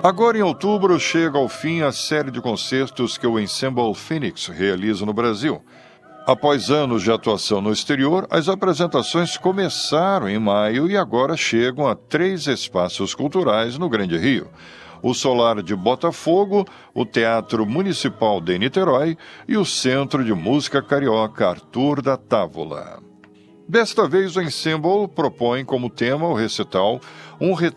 Agora, em outubro, chega ao fim a série de concertos que o Ensemble Phoenix realiza no Brasil. Após anos de atuação no exterior, as apresentações começaram em maio e agora chegam a 3 espaços culturais no Grande Rio: o Solar de Botafogo, o Teatro Municipal de Niterói e o Centro de Música Carioca Arthur da Távola. Desta vez, o Ensemble propõe como tema o recital Um